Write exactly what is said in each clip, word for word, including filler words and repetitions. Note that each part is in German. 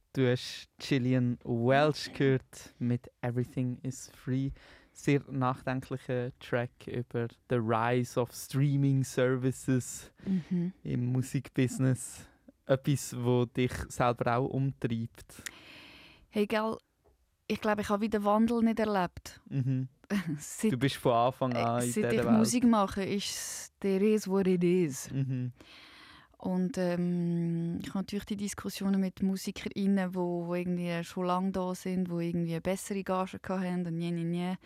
Du hast Gillian Welch gehört mit «Everything is Free». Sehr nachdenklicher Track über the rise of Streaming Services Mhm. im Musikbusiness. Etwas, das dich selber auch umtreibt. Hey, gell, ich glaube, ich habe wieder Wandel nicht erlebt. Mhm. seit, Du bist von Anfang an äh, in seit dieser ich Welt. Musik mache, ist es «there is what it is». Mhm. Und ähm, ich habe natürlich die Diskussionen mit MusikerInnen, die wo, wo irgendwie schon lange da sind, die irgendwie eine bessere Gage hatten und je, je, je.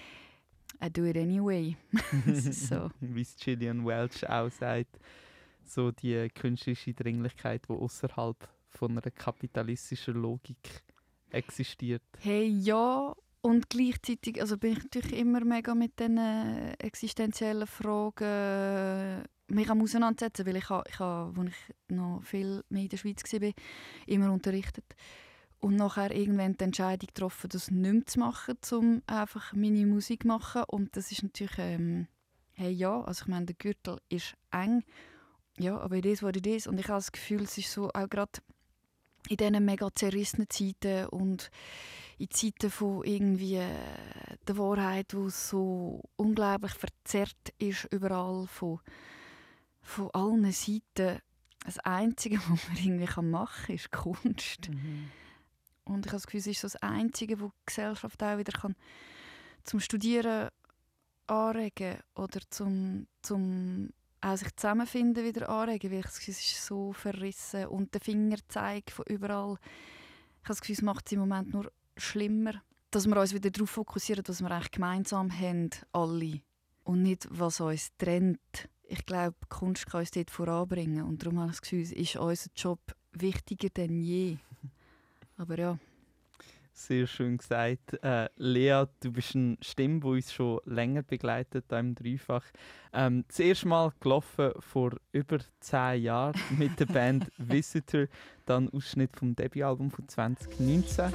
I do it anyway. So. Wie es Gillian Welch auch sagt, so die künstlerische Dringlichkeit, die außerhalb von einer kapitalistischen Logik existiert. Hey, ja, und gleichzeitig also bin ich natürlich immer mega mit diesen existenziellen Fragen mich am auseinandersetzen, weil ich, ha, ich ha, als ich noch viel mehr in der Schweiz war, immer unterrichtet. Und nachher irgendwann die Entscheidung getroffen, das nicht mehr zu machen, um einfach meine Musik zu machen. Und das ist natürlich, ähm, hey ja, also ich meine, der Gürtel ist eng, ja, aber it is what it is. Und ich habe das Gefühl, es ist so auch gerade in diesen mega zerrissenen Zeiten und in Zeiten von irgendwie äh, der Wahrheit, die so unglaublich verzerrt ist überall von, von allen Seiten. Das Einzige, was man irgendwie machen kann, ist Kunst. Mhm. Und ich habe das Gefühl, es ist so das Einzige, wo die Gesellschaft auch wieder kann zum Studieren anregen oder zum, zum auch sich zusammenfinden wieder anregen, weil ich das Gefühl, es ist so verrissen und der Fingerzeig von überall. Ich habe das Gefühl, es macht es im Moment nur schlimmer, dass wir uns wieder darauf fokussieren, was wir eigentlich gemeinsam haben, alle. Und nicht, was uns trennt. Ich glaube, Kunst kann uns dort voranbringen. Und darum habe ich das Gefühl, ist unser Job wichtiger denn je. Aber ja. Sehr schön gesagt. Äh, Lea, du bist eine Stimme, die uns schon länger begleitet hier im Dreifach. Ähm, das erste Mal gelaufen vor über zehn Jahren mit der Band Visitor, dann Ausschnitt vom Debütalbum von zwanzig neunzehn.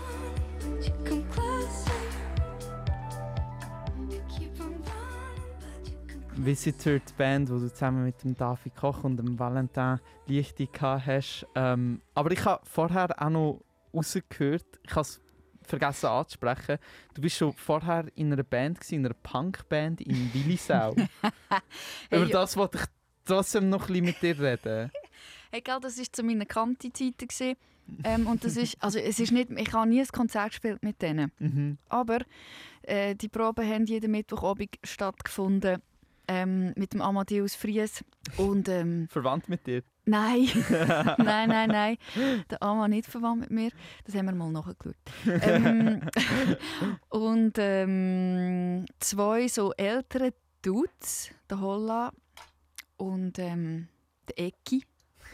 Visitor, die Band, die du zusammen mit dem David Koch und dem Valentin Lichti gehabt hast. Ähm, aber ich habe vorher auch noch rausgehört, ich habe es vergessen anzusprechen, du bist schon vorher in einer Band gewesen, in einer Punkband in Willisau. Hey, Über das wollte ich trotzdem noch ein bisschen mit dir reden. Hey, gell, das war zu meinen Kanti-Zeiten. Ähm, und das ist, also es ist nicht, ich habe nie ein Konzert gespielt mit denen. Mhm. Aber äh, die Proben haben jeden Mittwochabend stattgefunden ähm, mit dem Amadeus Fries. Und, ähm, Verwandt mit dir? Nein, nein, nein, nein. Der Ama nicht verwandt mit mir. Das haben wir mal nachgeschaut. ähm, und ähm, zwei so ältere Dudes, der Holla und ähm, der Ecki.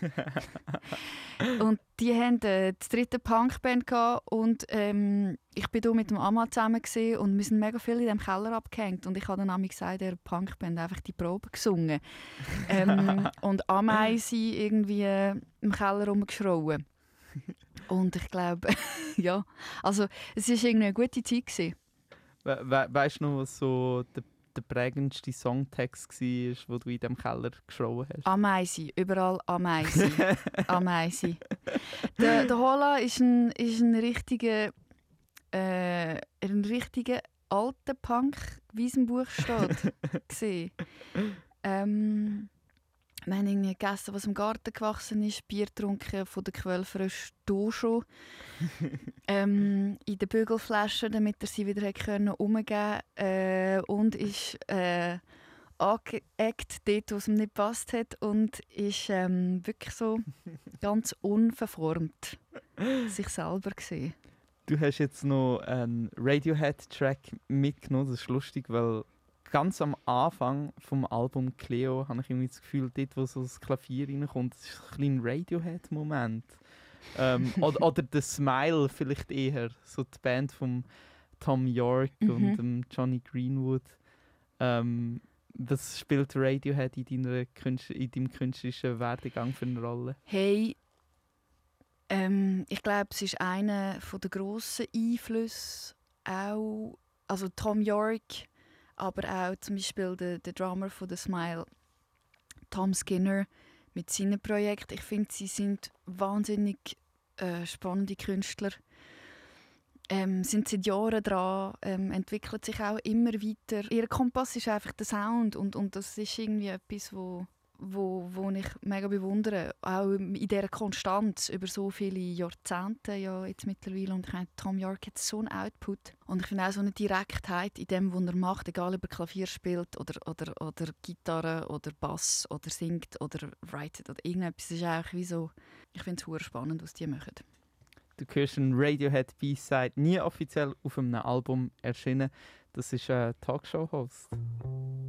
Und die hatten äh, die dritte Punkband gehabt und ähm, ich bin hier mit dem Ama zusammen gewesen, und wir sind mega viel in dem Keller abgehängt und ich habe dann einmal gesagt, der Punkband einfach die Probe gesungen ähm, und Ameisen irgendwie äh, im Keller rumgeschrauen. Und ich glaube, ja, also es war irgendwie eine gute Zeit gewesen. We we weißt du noch, was so der, der prägendste Songtext war, den du in diesem Keller geschrieben hast? Ameisen, überall Ameisen. Ameisen. Der, der Holla ist ein, ist ein richtiger, äh, ein richtiger alter Punk, wie es im Buch steht. gesehen. Ähm, wir haben irgendwie gegessen, was im Garten gewachsen ist, Bier getrunken von der Quellfrösch Dojo. ähm, in den Bügelflaschen, damit er sie wieder können umgeben konnte. Äh, und ist äh, angeeckt, dort, wo es ihm nicht gepasst hat. Und ist ähm, wirklich so ganz unverformt sich selber gesehen. Du hast jetzt noch einen Radiohead-Track mitgenommen. Das ist lustig, weil ganz am Anfang vom Album Cleo habe ich irgendwie das Gefühl, dort, wo so das Klavier reinkommt, das ist ein kleiner Radiohead-Moment. ähm, oder, oder der Smile vielleicht eher, so die Band von Tom York Mhm. und dem Johnny Greenwood. Ähm, was spielt Radiohead in, deiner Künst in deinem künstlerischen Werdegang für eine Rolle? Hey, ähm, ich glaube, es ist einer der grossen Einflüsse auch, also Tom York, aber auch zum Beispiel der, der Drummer von The Smile, Tom Skinner, mit seinem Projekt. Ich finde, sie sind wahnsinnig äh, spannende Künstler. Ähm, sind seit Jahren dran, ähm, entwickelt sich auch immer weiter. Ihr Kompass ist einfach der Sound und, und das ist irgendwie etwas, wo, wo, wo ich mega bewundere. Auch in dieser Konstanz über so viele Jahrzehnte ja jetzt mittlerweile. Und ich meine, Thom Yorke hat so einen Output. Und ich finde auch so eine Direktheit in dem, was er macht, egal ob er Klavier spielt oder, oder, oder Gitarre oder Bass oder singt oder writet oder irgendetwas. Es ist eigentlich wie so, ich finde es super spannend, was die machen. Du hörst einen Radiohead B-Side, nie offiziell auf einem Album erschienen. Das ist ein Talkshow-Host.